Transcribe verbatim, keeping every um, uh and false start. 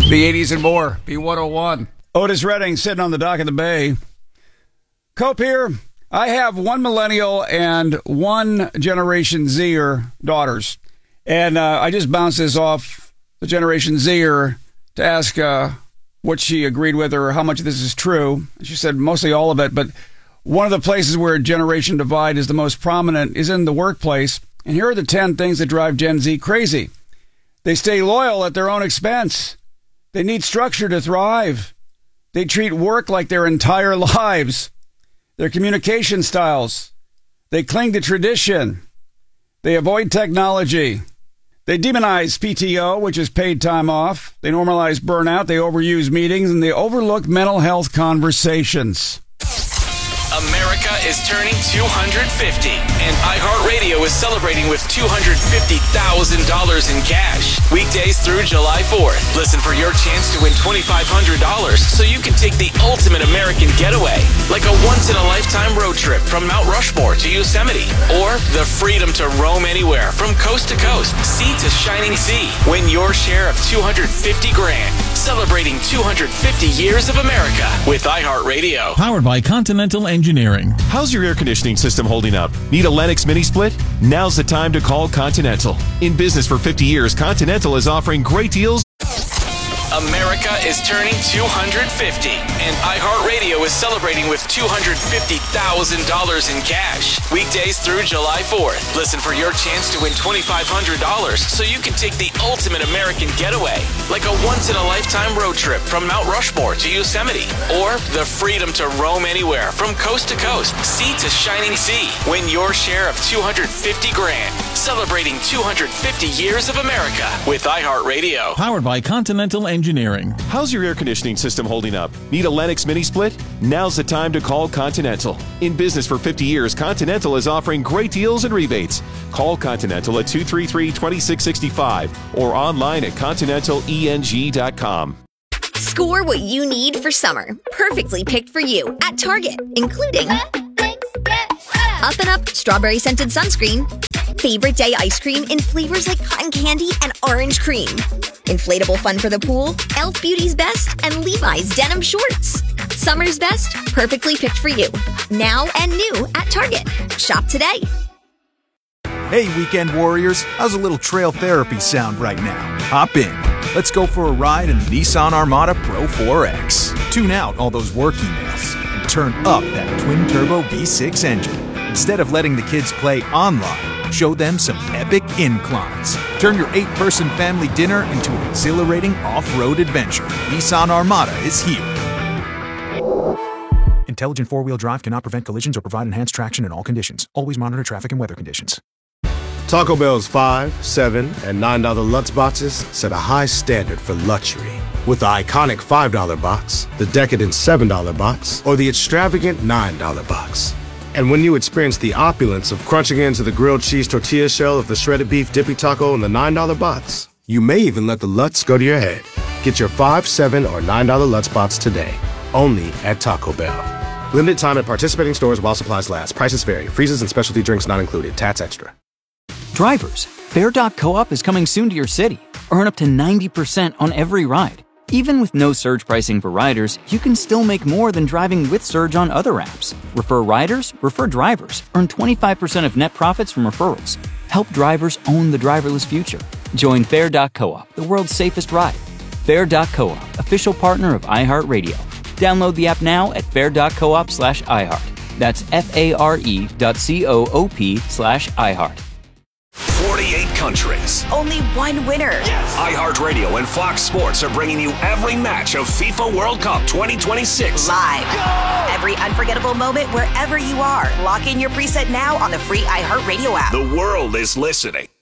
The eighties and more. B one oh one. Otis Redding sitting on the dock of the bay. Cope here. I have one millennial and one Generation Zer daughters. And uh, I just bounced this off the Generation Zer to ask uh, what she agreed with or how much of this is true. She said mostly all of it, but one of the places where generation divide is the most prominent is in the workplace. And here are the ten things that drive Gen Z crazy. They stay loyal at their own expense. They need structure to thrive. They treat work like their entire lives. Their communication styles. They cling to tradition. They avoid technology. They demonize P T O, which is paid time off. They normalize burnout. They overuse meetings, and they overlook mental health conversations. America is turning two hundred fifty, and iHeartRadio is celebrating with two hundred fifty thousand dollars in cash. Weekdays through July fourth. Listen for your chance to win twenty-five hundred dollars so you can take the ultimate American getaway, like a once-in-a-lifetime road trip from Mount Rushmore to Yosemite, or the freedom to roam anywhere from coast to coast, sea to shining sea. Win your share of two hundred fifty grand. Celebrating two hundred fifty years of America with iHeartRadio. Powered by Continental Engineering. How's your air conditioning system holding up? Need a Lennox mini split? Now's the time to call Continental. In business for fifty years, Continental is offering great deals. America is turning two hundred fifty, and iHeartRadio is celebrating with two hundred fifty thousand dollars in cash. Weekdays through July fourth. Listen for your chance to win twenty-five hundred dollars so you can take the ultimate American getaway, like a once-in-a-lifetime road trip from Mount Rushmore to Yosemite, or the freedom to roam anywhere from coast to coast, sea to shining sea. Win your share of two hundred fifty grand. Celebrating two hundred fifty years of America with iHeartRadio. Powered by Continental Engineering. How's your air conditioning system holding up? Need a Lennox mini split? Now's the time to call Continental. In business for fifty years, Continental is offering great deals and rebates. Call Continental at two three three, two six six five or online at continental e n g dot com. Score what you need for summer. Perfectly picked for you at Target, including Up and Up Strawberry Scented Sunscreen, Favorite Day Ice Cream in flavors like cotton candy and orange cream, inflatable fun for the pool, e l f Beauty's Best, and Levi's Denim Shorts. Summer's best, perfectly picked for you. Now and new at Target. Shop today. Hey, weekend warriors. How's a little trail therapy sound right now? Hop in. Let's go for a ride in the Nissan Armada Pro four X. Tune out all those work emails and turn up that twin-turbo V six engine. Instead of letting the kids play online, show them some epic inclines. Turn your eight-person family dinner into an exhilarating off-road adventure. Nissan Armada is here. Intelligent four-wheel drive cannot prevent collisions or provide enhanced traction in all conditions. Always monitor traffic and weather conditions. Taco Bell's five, seven, and nine dollar Lutz boxes set a high standard for luxury. With the iconic five dollar box, the decadent seven dollar box, or the extravagant nine dollar box. And when you experience the opulence of crunching into the grilled cheese tortilla shell of the shredded beef dippy taco in the nine dollar box, you may even let the Lutz go to your head. Get your five, seven, or nine dollar Lutz box today, only at Taco Bell. Limited time at participating stores while supplies last. Prices vary. Freezes and specialty drinks not included. Tats extra. Drivers, Fair dot co-op is coming soon to your city. Earn up to ninety percent on every ride. Even with no surge pricing for riders, you can still make more than driving with Surge on other apps. Refer riders, refer drivers. Earn twenty-five percent of net profits from referrals. Help drivers own the driverless future. Join Fair dot co-op, the world's safest ride. Fair dot co-op, official partner of iHeartRadio. Download the app now at fair dot coop slash iHeart. That's F-A-R-E dot C-O-O-P slash iHeart. forty-eight countries. Only one winner. Yes. iHeartRadio and Fox Sports are bringing you every match of FIFA World Cup twenty twenty-six. Live. Go! Every unforgettable moment wherever you are. Lock in your preset now on the free iHeartRadio app. The world is listening.